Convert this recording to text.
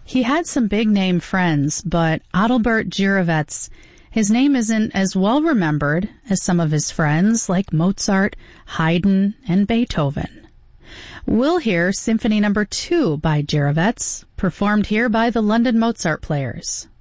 He had some big-name friends, but Adalbert Jirovets, his name isn't as well remembered as some of his friends like Mozart, Haydn, and Beethoven. We'll hear Symphony No. 2 by Jirovets, performed here by the London Mozart Players.